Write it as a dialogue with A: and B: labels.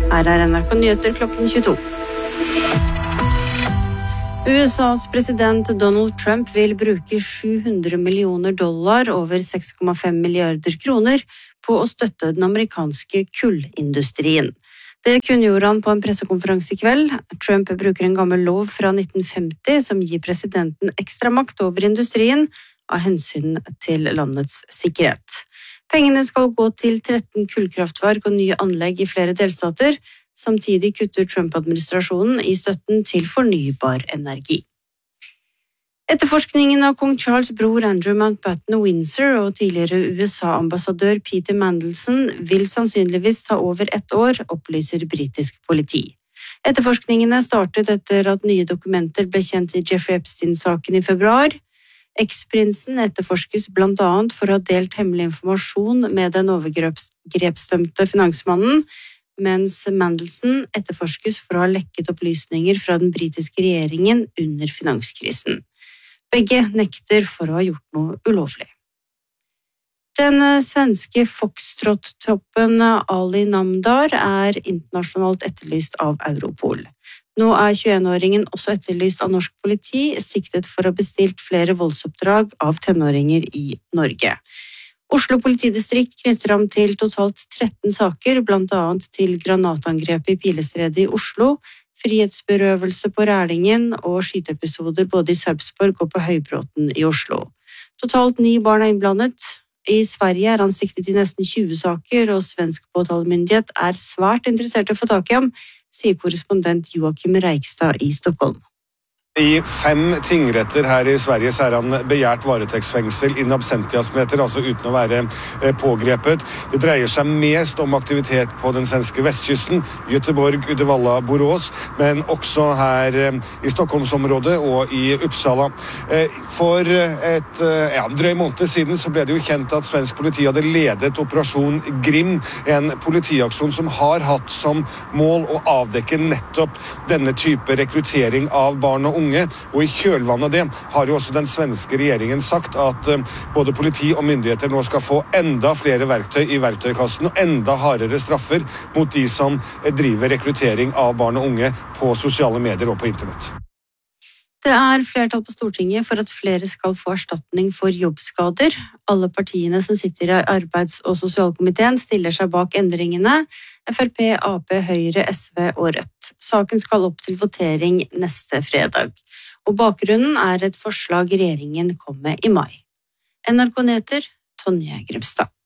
A: Her NRK Nyheter klokken 22. USAs president Donald Trump vil bruke $700 millioner over 6,5 milliarder kroner på å støtte den amerikanske kullindustrien. Det kunngjorde han på en pressekonferanse i kveld. Trump bruker en gammel lov fra 1950 som gir presidenten ekstra makt over industrien av hensyn til landets sikkerhet. Pengene skal gå til 13 kullkraftverk og nye anlegg i flere delstater. Samtidig kutter Trump-administrasjonen i støtten til fornybar energi. Etterforskningen av kong Charles' bror Andrew Mountbatten Windsor og tidligere USA-ambassadør Peter Mandelson vil sannsynligvis ta over 1 år, opplyser britisk politi. Etterforskningene startet etter at nye dokumenter ble kjent i Jeffrey Epstein-saken i februar. Eksprinsen etterforskes blant annet for å ha delt hemmelig informasjon med den overgrepsdømte finansmannen, mens Mandelson etterforskes for å ha lekket opplysninger fra den britiske regjeringen under finanskrisen. Begge nekter for å ha gjort noe ulovlig. Den svenske foxtrot-toppen Ali Namdar er internasjonalt etterlyst av Europol. Nå er 21-åringen også etterlyst av norsk politi, siktet for å ha bestilt flere voldsoppdrag av tenåringer i Norge. Oslo politidistrikt knytter ham til totalt 13 saker, blant annet til granatangrepet i Pilestredet i Oslo, frihetsberøvelse på Rælingen og skyteepisoder både i Sarpsborg og på Høybråten i Oslo. Totalt 9 barn er innblandet. I Sverige er han siktet i nesten 20 saker, og svensk påtalemyndighet er svært interessert i å få tak i ham, sier korrespondent Joakim Reigstad i Stockholm.
B: I 5 tingretter her i Sverige så er han begjært varetektsfengsel in absentias meter, altså uten å være pågrepet. Det dreier seg mest om aktivitet på den svenske vestkysten, Göteborg, Uddevalla, Borås, men også her i Stockholmsområdet og i Uppsala. For drøy måned siden så ble det jo kjent at svensk politi hadde ledet Operasjon Grim, en politiaksjon som har hatt som mål å avdekke nettopp denne type rekruttering av barn og unge. Og i kjølvannet av det har jo også den svenske regjeringen sagt at både politi og myndigheter nå skal få enda flere verktøy i verktøykassen og enda hardere straffer mot de som driver rekruttering av barn og unge på sosiale medier og på internett.
A: Det er flertall på Stortinget for at flere skal få erstatning for jobbskader. Alle partiene som sitter i arbeids- og sosialkomiteen stiller seg bak endringene. FrP, Ap, Høyre, SV og Rødt. Saken skal opp til votering neste fredag. Og bakgrunnen er et forslag regjeringen kom med i mai. NRK Nyheter, Tonje Grimstad.